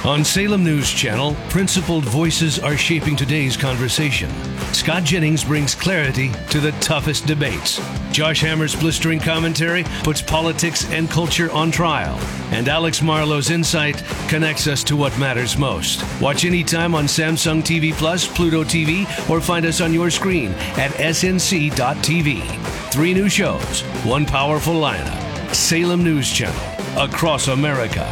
On Salem News Channel, principled voices are shaping today's conversation. Scott Jennings brings clarity to the toughest debates. Josh Hammer's blistering commentary puts politics and culture on trial. And Alex Marlowe's insight connects us to what matters most. Watch anytime on Samsung TV Plus, Pluto TV, or find us on your screen at snc.tv. 3 new shows, 1 powerful lineup. Salem News Channel, across America.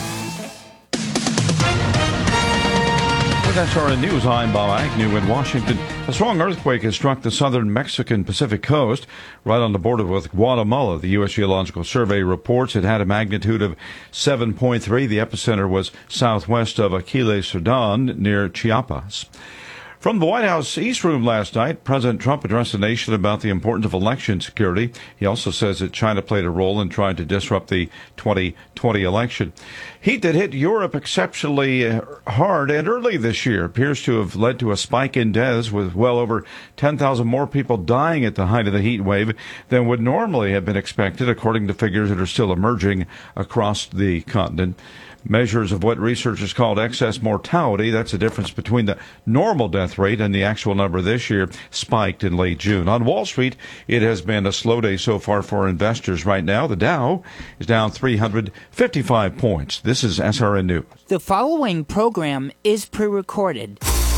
That's our news. I'm Bob Agnew in Washington. A strong earthquake has struck the southern Mexican Pacific coast, right on the border with Guatemala. The U.S. Geological Survey reports it had a magnitude of 7.3. The epicenter was southwest of Aquiles, Sudan, near Chiapas. From the White House East Room last night, President Trump addressed the nation about the importance of election security. He also says that China played a role in trying to disrupt the 2020 election. Heat that hit Europe exceptionally hard and early this year appears to have led to a spike in deaths, with well over 10,000 more people dying at the height of the heat wave than would normally have been expected, according to figures that are still emerging across the continent. Measures of what researchers called excess mortality, that's the difference between the normal death rate and the actual number this year, spiked in late June. On Wall Street, it has been a slow day so far for investors right now. The Dow is down 355 points. This is SRN News. The following program is pre-recorded.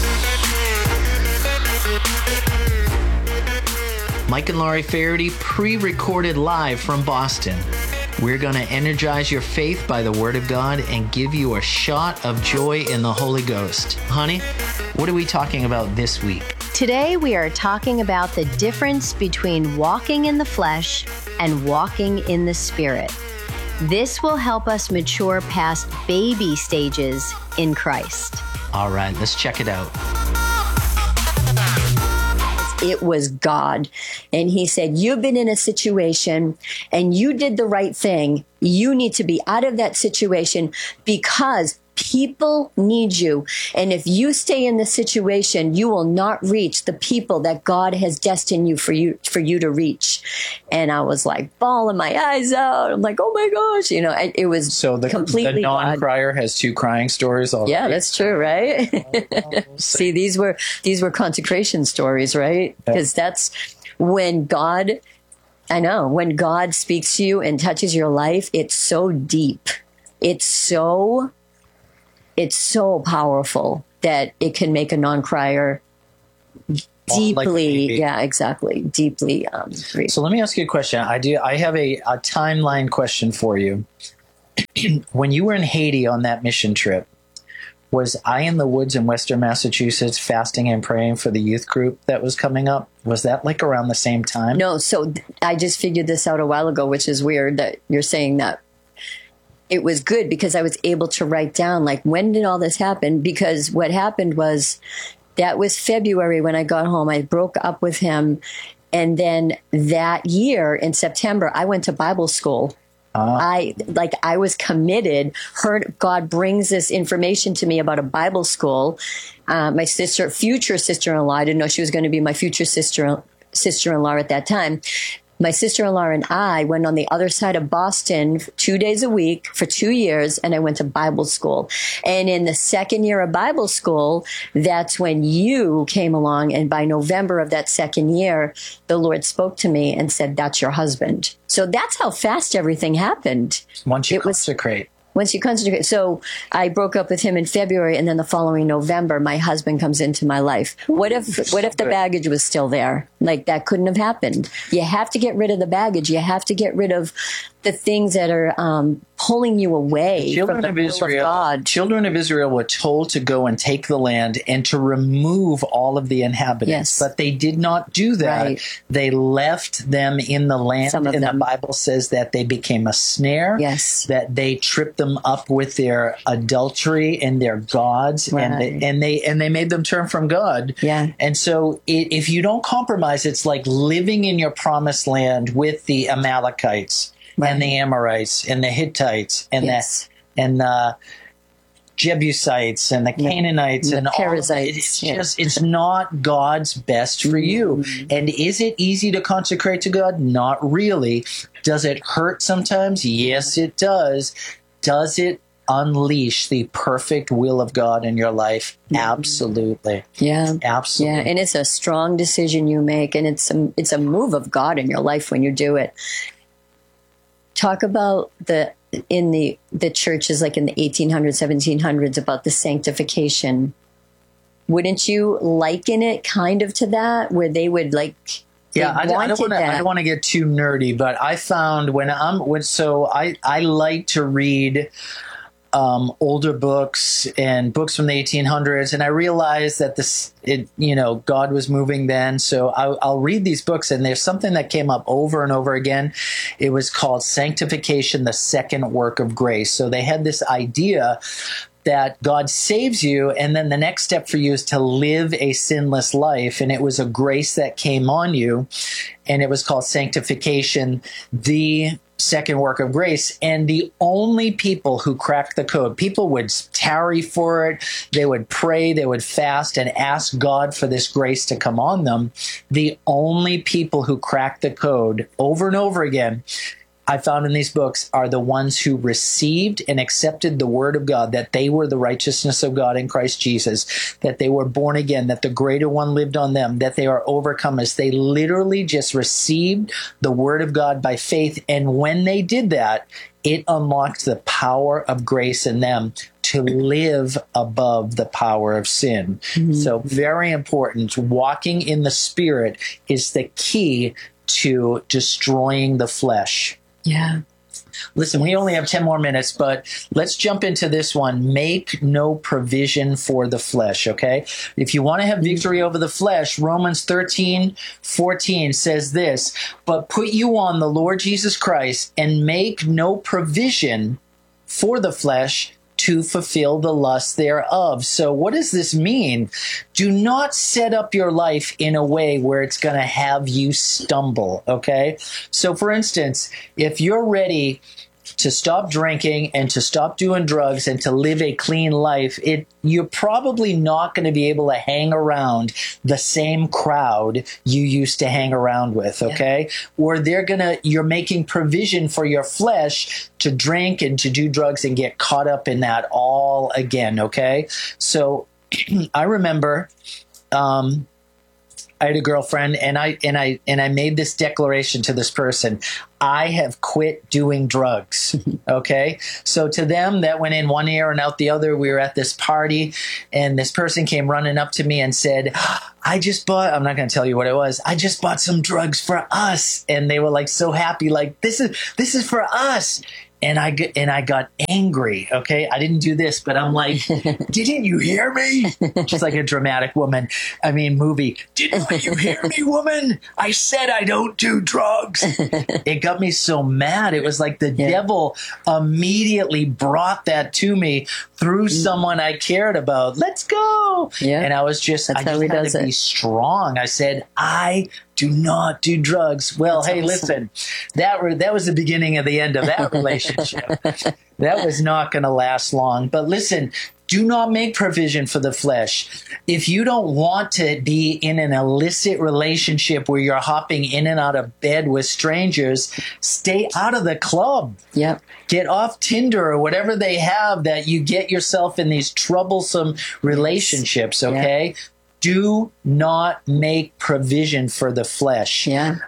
Mike and Laurie Faherty, pre-recorded live from Boston. We're going to energize your faith by the Word of God and give you a shot of joy in the Holy Ghost. Honey, what are we talking about this week? Today we are talking about the difference between walking in the flesh and walking in the Spirit. This will help us mature past baby stages in Christ. All right, let's check it out. It was God. And he said, you've been in a situation and you did the right thing. You need to be out of that situation because people need you. And if you stay in the situation, you will not reach the people that God has destined you for you to reach. And I was like bawling my eyes out. I'm like, oh my gosh, it was so completely the non-crier has 2 crying stories already. Yeah, that's true, right? See, these were consecration stories, right? Because that's when God speaks to you and touches your life, it's so deep. It's so powerful that it can make a non-crier deeply, deeply grieve. So let me ask you a question. I have a timeline question for you. When you were in Haiti on that mission trip, was I in the woods in Western Massachusetts fasting and praying for the youth group that was coming up? Was that like around the same time? No, so I just figured this out a while ago, which is weird that you're saying that. It was good because I was able to write down, like, when did all this happen? Because what happened was that was February when I got home. I broke up with him. And then that year in September, I went to Bible school. I was committed. God brings this information to me about a Bible school. My future sister-in-law, I didn't know she was going to be my future sister-in-law at that time. My sister-in-law and I went on the other side of Boston 2 days a week for 2 years, and I went to Bible school. And in the second year of Bible school, that's when you came along. And by November of that second year, the Lord spoke to me and said, that's your husband. So that's how fast everything happened. Once you consecrate. So I broke up with him in February, and then the following November, my husband comes into my life. What if the baggage was still there? Like, that couldn't have happened. You have to get rid of the baggage. You have to get rid of the things that are pulling you away from the will of God. Children of Israel were told to go and take the land and to remove all of the inhabitants. Yes. But they did not do that. Right. They left them in the land. And the Bible says that they became a snare. Yes. That they tripped them up with their adultery and their gods. Right. And they made them turn from God. Yeah. And so if you don't compromise, it's like living in your promised land with the Amalekites. Right. And the Amorites and the Hittites and the Jebusites and the Canaanites and Perizzites. It's not God's best for you. Mm-hmm. And is it easy to consecrate to God? Not really. Does it hurt sometimes? Yes, it does. Does it unleash the perfect will of God in your life? Absolutely. Yeah. Absolutely. Yeah. And it's a strong decision you make, and it's a move of God in your life when you do it. Talk about in the churches like in the 1800s, 1700s about the sanctification. Wouldn't you liken it kind of to that, where they would like? Yeah, I don't want to get too nerdy, but I found I like to read older books and books from the 1800s, and I realized that God was moving then. So I'll read these books, and there's something that came up over and over again. It was called Sanctification, the Second Work of Grace. So they had this idea that God saves you, and then the next step for you is to live a sinless life. And it was a grace that came on you, and it was called sanctification, the second work of grace. And the only people who cracked the code, people would tarry for it, they would pray, they would fast and ask God for this grace to come on them. The only people who cracked the code over and over again, I found in these books, are the ones who received and accepted the word of God, that they were the righteousness of God in Christ Jesus, that they were born again, that the greater one lived on them, that they are overcomers. They literally just received the word of God by faith. And when they did that, it unlocked the power of grace in them to live above the power of sin. Mm-hmm. So very important. Walking in the Spirit is the key to destroying the flesh. Yeah. Listen, we only have 10 more minutes, but let's jump into this one. Make no provision for the flesh, okay? If you want to have victory over the flesh, Romans 13:14 says this, but put you on the Lord Jesus Christ and make no provision for the flesh to fulfill the lust thereof. So what does this mean? Do not set up your life in a way where it's going to have you stumble, okay? So for instance, if you're ready to stop drinking and to stop doing drugs and to live a clean life, you're probably not going to be able to hang around the same crowd you used to hang around with, okay? Yeah. Or you're making provision for your flesh to drink and to do drugs and get caught up in that all again, okay? So I remember I had a girlfriend, and I made this declaration to this person: I have quit doing drugs. Okay, so to them that went in one ear and out the other. We were at this party, and this person came running up to me and said, "I just bought." I'm not going to tell you what it was. I just bought some drugs for us, and they were like so happy, like this is for us. And I got angry, okay? I didn't do this, but I'm like, didn't you hear me? Just like a dramatic movie. Didn't you hear me, woman? I said I don't do drugs. It got me so mad. It was like the devil immediately brought that to me through someone I cared about. Let's go. Yeah. And I just had to be strong. I said, I do not do drugs. Well, that's awesome. Listen, that was the beginning of the end of that relationship. That was not going to last long. But listen, do not make provision for the flesh. If you don't want to be in an illicit relationship where you're hopping in and out of bed with strangers, stay out of the club. Yep. Get off Tinder or whatever they have that you get yourself in these troublesome relationships, okay? Yep. Do not make provision for the flesh. Yeah.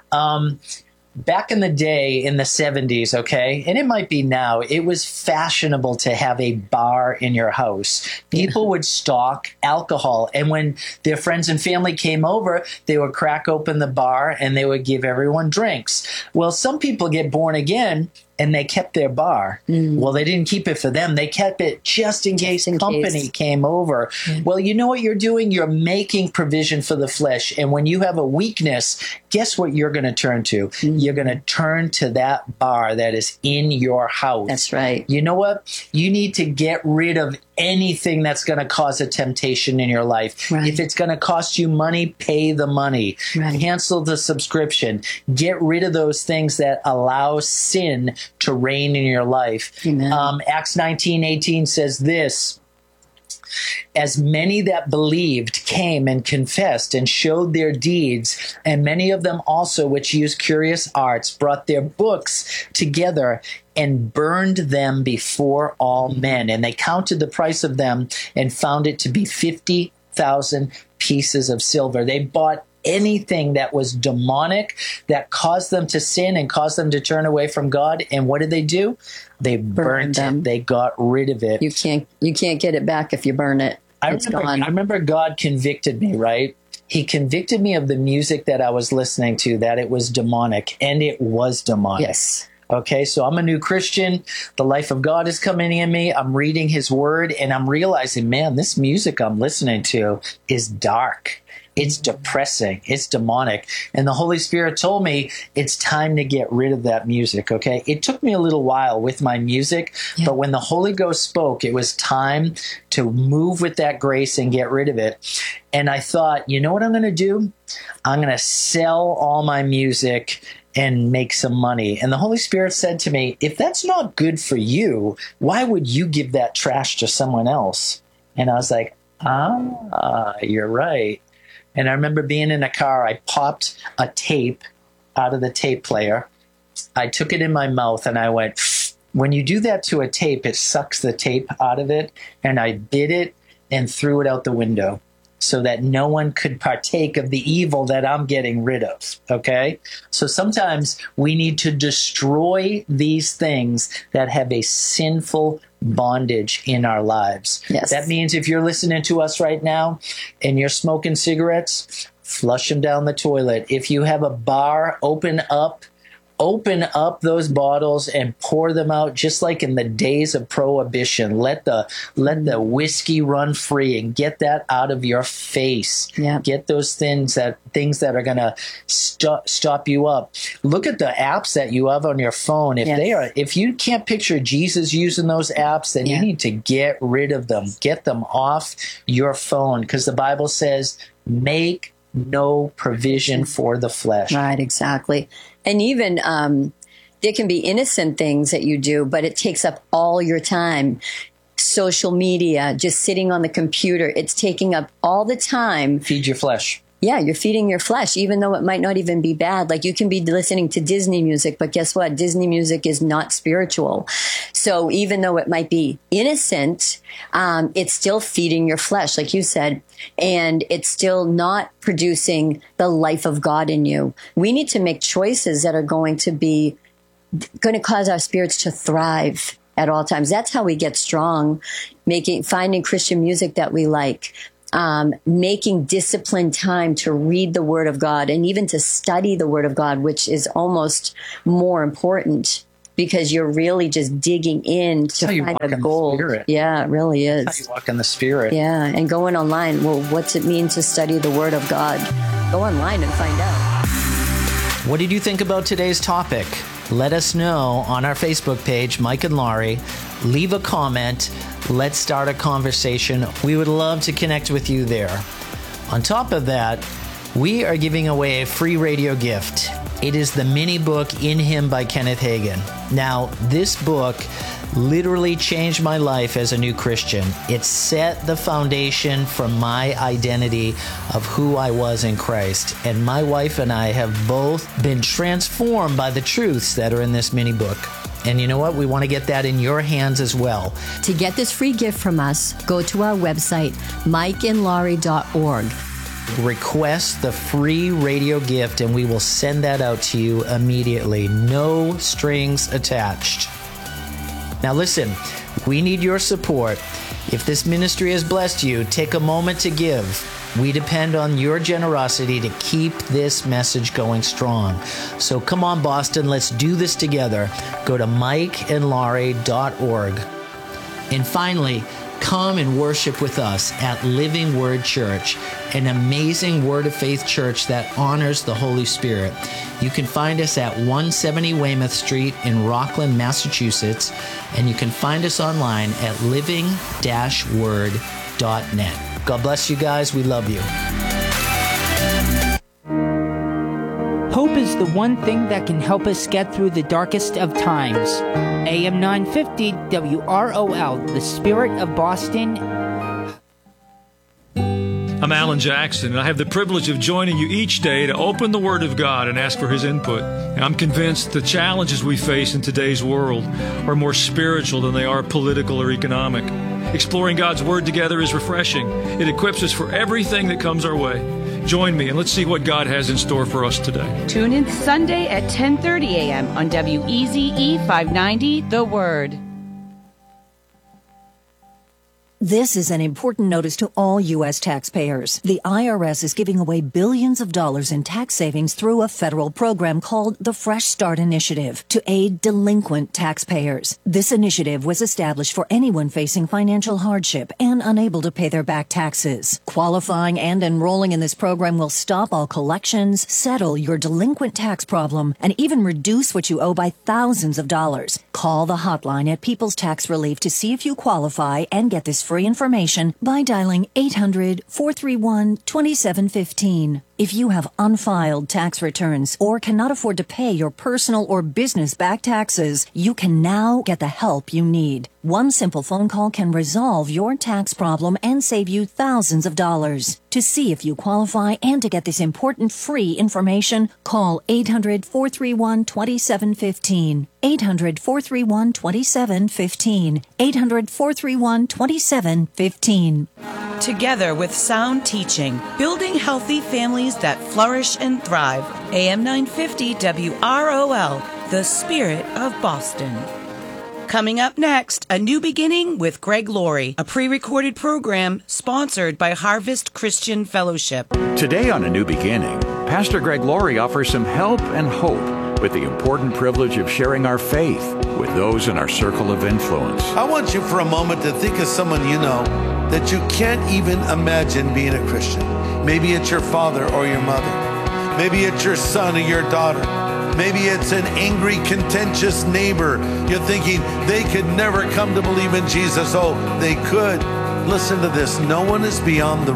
Back in the day, in the 70s, okay, and it might be now, it was fashionable to have a bar in your house. People would stock alcohol, and when their friends and family came over, they would crack open the bar and they would give everyone drinks. Well, some people get born again and they kept their bar. Well, they didn't keep it for them. They kept it just in case company came over. Well, you know what you're doing? You're making provision for the flesh. And when you have a weakness, guess what you're going to turn to? You're going to turn to that bar that is in your house. That's right. You know what? You need to get rid of anything that's going to cause a temptation in your life. Right. If it's going to cost you money, pay the money. Right. Cancel the subscription. Get rid of those things that allow sin to reign in your life. Acts 19:18 says this: As many that believed came and confessed and showed their deeds, and many of them also, which used curious arts, brought their books together and burned them before all men. And they counted the price of them and found it to be 50,000 pieces of silver. They bought anything that was demonic, that caused them to sin and caused them to turn away from God. And what did they do? They burned them. it. They got rid of it. You can't get it back if you burn it. It's gone. I remember God convicted me, right? He convicted me of the music that I was listening to, that it was demonic, and it was demonic. Yes. Okay, so I'm a new Christian. The life of God is coming in me. I'm reading his word, and I'm realizing, man, this music I'm listening to is dark. It's depressing. It's demonic. And the Holy Spirit told me it's time to get rid of that music, okay? It took me a little while with my music, but when the Holy Ghost spoke, it was time to move with that grace and get rid of it. And I thought, you know what I'm going to do? I'm going to sell all my music and make some money. And the Holy Spirit said to me, if that's not good for you, why would you give that trash to someone else? And I was like, you're right. And I remember being in a car, I popped a tape out of the tape player. I took it in my mouth and I went, when you do that to a tape, it sucks the tape out of it. And I bit it and threw it out the window so that no one could partake of the evil that I'm getting rid of. Okay? So sometimes we need to destroy these things that have a sinful bondage in our lives. Yes. That means if you're listening to us right now and you're smoking cigarettes, flush them down the toilet. If you have a bar, open up those bottles and pour them out, just like in the days of Prohibition. Let the whiskey run free and get that out of your face. Yeah. Get those things that are going to stop you up. Look at the apps that you have on your phone. If you can't picture Jesus using those apps, then you need to get rid of them. Get them off your phone, because the Bible says, make no provision for the flesh. Right, exactly. And even there can be innocent things that you do, but it takes up all your time. Social media, just sitting on the computer, it's taking up all the time. Feed your flesh. Yeah, you're feeding your flesh, even though it might not even be bad. Like, you can be listening to Disney music, but guess what? Disney music is not spiritual. So even though it might be innocent, it's still feeding your flesh, like you said, and it's still not producing the life of God in you. We need to make choices that are going to cause our spirits to thrive at all times. That's how we get strong, finding Christian music that we like. Making disciplined time to read the Word of God and even to study the Word of God, which is almost more important, because you're really just digging in to find the gold. Yeah, it really is. That's how you walk in the Spirit. Yeah, and going online. Well, what's it mean to study the Word of God? Go online and find out. What did you think about today's topic? Let us know on our Facebook page, Mike and Laurie. Leave a comment. Let's start a conversation. We would love to connect with you there. On top of that, we are giving away a free radio gift. It is the mini book In Him by Kenneth Hagin. Now, this book literally changed my life as a new Christian. It set the foundation for my identity of who I was in Christ. And my wife and I have both been transformed by the truths that are in this mini book. And you know what? We want to get that in your hands as well. To get this free gift from us, go to our website, mikeandlaurie.org. Request the free radio gift and we will send that out to you immediately. No strings attached. Now listen, we need your support. If this ministry has blessed you, take a moment to give. We depend on your generosity to keep this message going strong. So come on, Boston, let's do this together. Go to mikeandlaurie.org. And finally, come and worship with us at Living Word Church, an amazing Word of Faith church that honors the Holy Spirit. You can find us at 170 Weymouth Street in Rockland, Massachusetts, and you can find us online at living-word.net. God bless you guys. We love you. Hope is the one thing that can help us get through the darkest of times. AM 950 WROL, the Spirit of Boston, I'm Alan Jackson, and I have the privilege of joining you each day to open the Word of God and ask for His input. And I'm convinced the challenges we face in today's world are more spiritual than they are political or economic. Exploring God's Word together is refreshing. It equips us for everything that comes our way. Join me and let's see what God has in store for us today. Tune in Sunday at 10:30 a.m. on WEZE 590, The Word. This is an important notice to all U.S. taxpayers. The IRS is giving away billions of dollars in tax savings through a federal program called the Fresh Start Initiative to aid delinquent taxpayers. This initiative was established for anyone facing financial hardship and unable to pay their back taxes. Qualifying and enrolling in this program will stop all collections, settle your delinquent tax problem, and even reduce what you owe by thousands of dollars. Call the hotline at People's Tax Relief to see if you qualify and get this free information by dialing 800-431-2715. If you have unfiled tax returns or cannot afford to pay your personal or business back taxes, you can now get the help you need. One simple phone call can resolve your tax problem and save you thousands of dollars. To see if you qualify and to get this important free information, call 800-431-2715. 800-431-2715. 800-431-2715. Together with sound teaching, building healthy families that flourish and thrive. AM 950 WROL, the spirit of Boston. Coming up next, A New Beginning with Greg Laurie, a pre-recorded program sponsored by Harvest Christian Fellowship. Today on A New Beginning, Pastor Greg Laurie offers some help and hope with the important privilege of sharing our faith with those in our circle of influence. I want you for a moment to think of someone you know that you can't even imagine being a Christian. Maybe it's your father or your mother. Maybe it's your son or your daughter. Maybe it's an angry, contentious neighbor. You're thinking they could never come to believe in Jesus. Oh, they could. Listen to this. No one is beyond the